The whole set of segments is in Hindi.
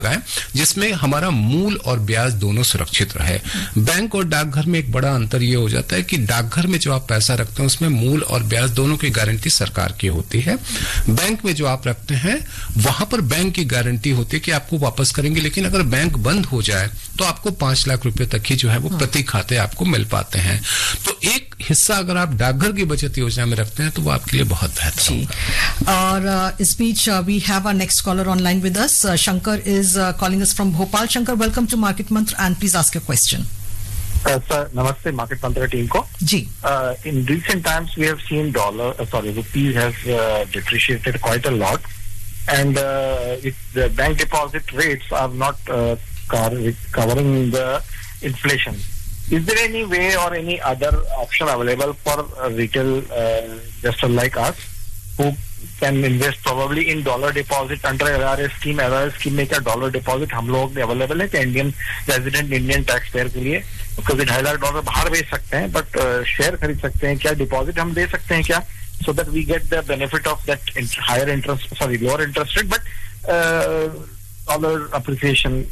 है जिसमें हमारा मूल और ब्याज दोनों सुरक्षित रहे। बैंक और डाकघर में एक बड़ा अंतर ये हो जाता है कि डाकघर में जो आप पैसा रखते हैं उसमें मूल और ब्याज दोनों की गारंटी सरकार की होती है। बैंक में जो आप रखते हैं वहां पर बैंक की गारंटी होती है कि आपको वापस करेंगे, लेकिन अगर बैंक बंद हो जाए तो आपको 5 लाख रुपए तक ही जो है वो प्रति खाते आपको मिल पाते हैं। तो एक हिस्सा अगर आप डाकघर की बचत योजना में रखते हैं तो वो आपके लिए बहुत बेहतर होगा। और इस बीच we have our next collar online with us. Shankar is calling us from Bhopal. Shankar, welcome to Market Mantra and please ask your question. Sir, namaste Market Mantra team ko. Ji. In recent times we have seen rupee has depreciated quite a lot, and the bank deposit rates are not covering the inflation. Is there any way or any other option available for retail investor like us who can invest probably in dollar deposit under LRA scheme? LRA scheme में क्या dollar deposit हम लोग में available है क्या Indian resident Indian taxpayer के लिए? क्योंकि $2.5 बाहर भेज सकते हैं, but शेयर खरीद सकते हैं क्या? डिपॉजिट हम दे सकते हैं क्या? So that we get the benefit of that lower interest rate, but dollar appreciation.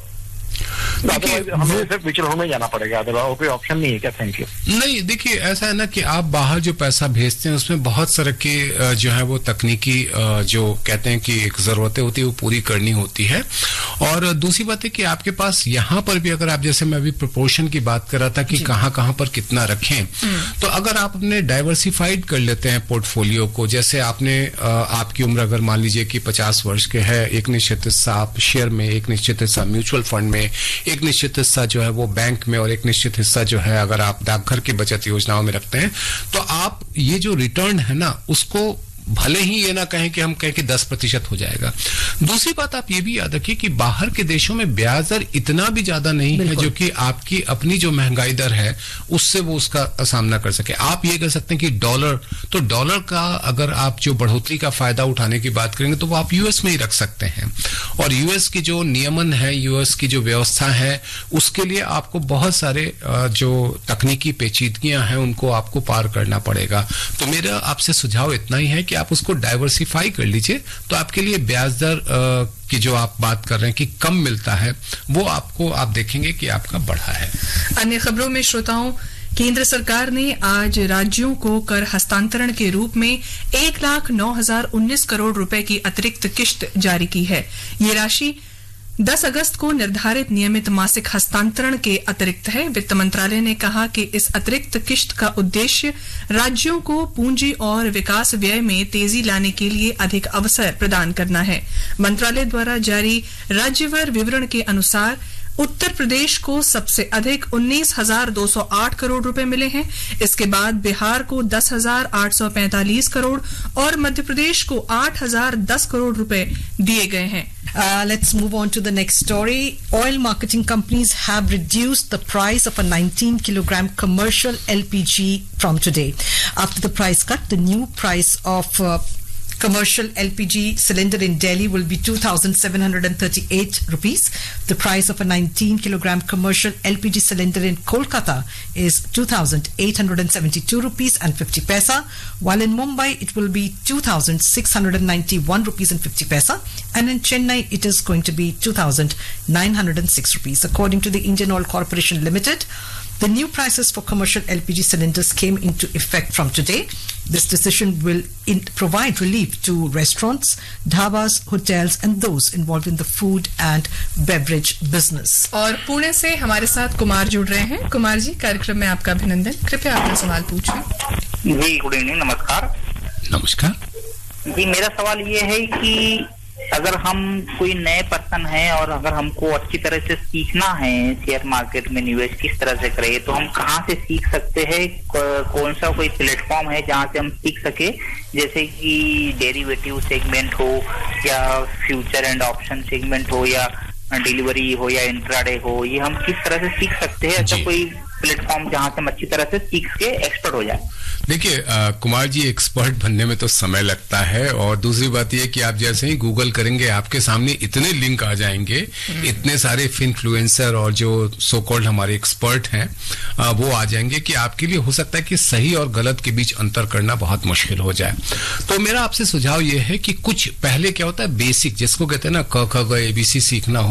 हमें सिर्फ म्यूचुअल फंड में जाना पड़ेगा, अदरवाइज कोई ऑप्शन नहीं है क्या? Thank you. नहीं, देखिए ऐसा है ना कि आप बाहर जो पैसा भेजते हैं उसमें बहुत सारे की जो है वो तकनीकी जो कहते हैं कि एक जरूरतें होती है वो पूरी करनी होती है। और दूसरी बात है कि आपके पास यहाँ पर भी अगर आप, जैसे मैं अभी प्रोपोर्शन की बात कर रहा था कि कहाँ पर कितना रखें, तो अगर आप अपने डाइवर्सिफाइड कर लेते हैं पोर्टफोलियो को, जैसे आपने आपकी उम्र अगर मान लीजिए कि 50 वर्ष के है, एक निश्चित हिस्सा आप शेयर में, एक निश्चित हिस्सा म्यूचुअल फंड में, एक निश्चित हिस्सा जो है वो बैंक में और एक निश्चित हिस्सा जो है अगर आप डाकघर की बचत योजनाओं में रखते हैं, तो आप ये जो रिटर्न है ना उसको भले ही ये ना कहें कि हम कहें कि 10% हो जाएगा। दूसरी बात आप ये भी याद रखिए कि बाहर के देशों में ब्याज दर इतना भी ज्यादा नहीं है जो कि आपकी अपनी जो महंगाई दर है उससे वो उसका सामना कर सके। आप ये कह सकते हैं कि डॉलर का अगर आप जो बढ़ोतरी का फायदा उठाने की बात करेंगे तो वो आप यूएस में ही रख सकते हैं, और यूएस की जो नियमन है, यूएस की जो व्यवस्था है, उसके लिए आपको बहुत सारे जो तकनीकी पेचीदगियां हैं उनको आपको पार करना पड़ेगा। तो मेरा आपसे सुझाव इतना ही है कि आप उसको डाइवर्सिफाई कर लीजिए, तो आपके लिए ब्याज दर की जो आप बात कर रहे हैं कि कम मिलता है वो आपको आप देखेंगे कि आपका बढ़ा है। अन्य खबरों में श्रोताओं, केंद्र सरकार ने आज राज्यों को कर हस्तांतरण के रूप में 1,09,019 करोड़ रुपए की अतिरिक्त किश्त जारी की है। ये राशि 10 अगस्त को निर्धारित नियमित मासिक हस्तांतरण के अतिरिक्त है। वित्त मंत्रालय ने कहा कि इस अतिरिक्त किश्त का उद्देश्य राज्यों को पूंजी और विकास व्यय में तेजी लाने के लिए अधिक अवसर प्रदान करना है। मंत्रालय द्वारा जारी राज्यवार विवरण के अनुसार उत्तर प्रदेश को सबसे अधिक 19,208 करोड़ रुपए मिले हैं। इसके बाद बिहार को 10,845 करोड़ और मध्य प्रदेश को 8,010 करोड़ रुपए दिए गए हैं। Let's move on to the next story. Oil marketing companies have reduced the price of a 19-kilogram commercial LPG from today. After the price cut, the new price of commercial LPG cylinder in Delhi will be 2,738 rupees. The price of a 19-kilogram commercial LPG cylinder in Kolkata is 2,872 rupees and 50 paisa, while in Mumbai it will be 2,691 rupees and 50 paisa, and in Chennai it is going to be 2,906 rupees. According to the Indian Oil Corporation Limited, the new prices for commercial LPG cylinders came into effect from today. This decision will provide relief to restaurants, dhabas, hotels and those involved in the food and beverage business. और पुणे से हमारे साथ कुमार जुड़ रहे हैं। कुमार जी, कार्यक्रम में आपका अभिनंदन। कृपया अपना सवाल पूछिए। जी, गुड इवनिंग, नमस्कार। नमस्कार जी, मेरा सवाल ये है कि अगर हम कोई नए पर्सन हैं और अगर हमको अच्छी तरह से सीखना है शेयर मार्केट में निवेश किस तरह से करें, तो हम कहाँ से सीख सकते हैं? कौन सा कोई प्लेटफॉर्म है जहाँ से हम सीख सके, जैसे कि डेरिवेटिव सेगमेंट हो या फ्यूचर एंड ऑप्शन सेगमेंट हो या डिलीवरी हो या इंट्राडे हो, ये हम किस तरह से सीख सकते हैं? ऐसा कोई प्लेटफॉर्म जहां से हम अच्छी तरह से सीख के एक्सपर्ट हो जाए। देखिए कुमार जी, एक्सपर्ट बनने में तो समय लगता है, और दूसरी बात यह कि आप जैसे ही गूगल करेंगे आपके सामने इतने लिंक आ जाएंगे, इतने सारे इन्फ्लुएंसर और जो सो कॉल्ड हमारे एक्सपर्ट हैं वो आ जाएंगे कि आपके लिए हो सकता है कि सही और गलत के बीच अंतर करना बहुत मुश्किल हो जाए। तो मेरा आपसे सुझाव ये है कि कुछ पहले क्या होता है, बेसिक जिसको कहते हैं ना क ख ग ABC सीखना हो,